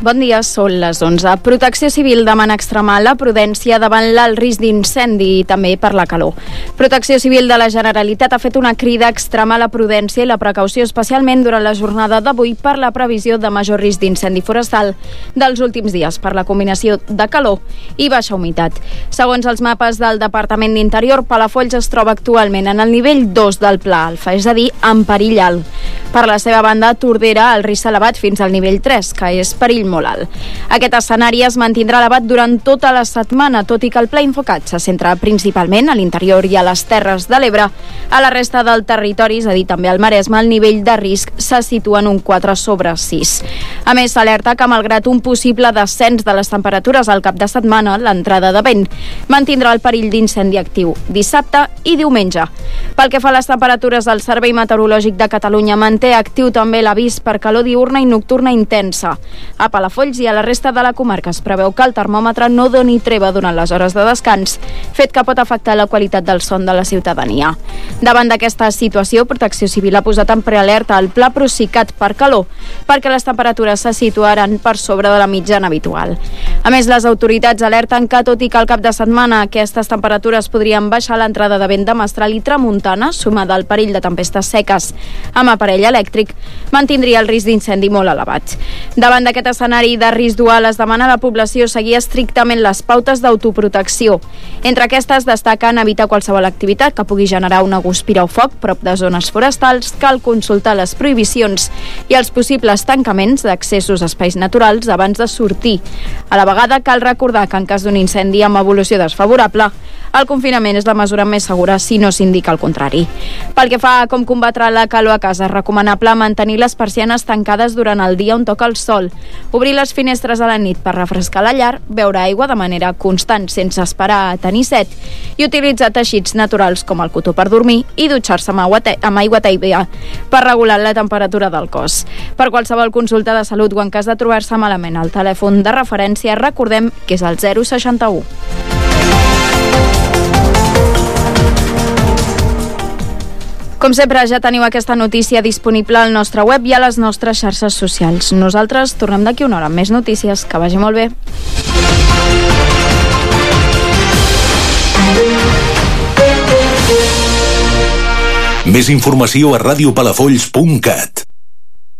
Bon dia, són les 11. Protecció Civil demana extremar la prudència davant l'alt risc d'incendi i també per la calor. Protecció Civil de la Generalitat ha fet una crida a extremar la prudència i la precaució, especialment durant la jornada d'avui per la previsió de major risc d'incendi forestal dels últims dies per la combinació de calor i baixa humitat. Segons els mapes del Departament d'Interior, Palafolls es troba actualment en el nivell 2 del Pla Alfa, és a dir, en perill alt. Per la seva banda, Tordera, el risc elevat fins al nivell 3, que és perill molt alt. Aquest escenari es mantindrà elevat durant tota la setmana, tot i que el Pla Infocat se centra principalment a l'interior i a les Terres de l'Ebre. A la resta del territori, és a dir, també al Maresme, el nivell de risc se situa en un 4/6. A més, s'alerta que malgrat un possible descens de les temperatures al cap de setmana, l'entrada de vent mantindrà el perill d'incendi actiu dissabte i diumenge. Pel que fa a les temperatures, el Servei Meteorològic de Catalunya manté actiu també l'avís per calor diurna i nocturna intensa. A Palafolls i a la resta de la comarca es preveu que el termòmetre no doni treva durant les hores de descans, fet que pot afectar la qualitat del son de la ciutadania. Davant d'aquesta situació, Protecció Civil ha posat en prealerta el Pla Procicat per calor, perquè les temperatures se situaran per sobre de la mitjana habitual. A més, les autoritats alerten que, tot i que al cap de setmana aquestes temperatures podrien baixar, l'entrada de vent de mestral i tramuntana, sumada al perill de tempestes seques amb aparell elèctric, mantindria el risc d'incendi molt elevat. Davant d'aquest escenari de risc dual, es demana a la població seguir estrictament les pautes d'autoprotecció. Entre aquestes destaquen evitar qualsevol activitat que pugui generar un aguspira o foc prop de zones forestals, cal consultar les prohibicions i els possibles tancaments d'accessos a espais naturals abans de sortir. A la vegada, cal recordar que en cas d'un incendi amb evolució desfavorable, el confinament és la mesura més segura si no s'indica el contrari. Pel que fa a com combatre la calor a casa, és recomanable mantenir les persianes tancades durant el dia on toca el sol, obrir les finestres a la nit per refrescar la llar, beure aigua de manera constant sense esperar a tenir set i utilitzar teixits naturals com el cotó per dormir i dutxar-se amb aigua tèbia per regular la temperatura del cos. Per qualsevol consulta de salut o en cas de trobar-se malament, el telèfon de referència, recordem que és el 061. Com sempre, ja teniu aquesta notícia disponible al nostre web i a les nostres xarxes socials. Nosaltres tornem d'aquí una hora amb més notícies. Que vagi molt bé. Més informació a radiopalafolls.cat.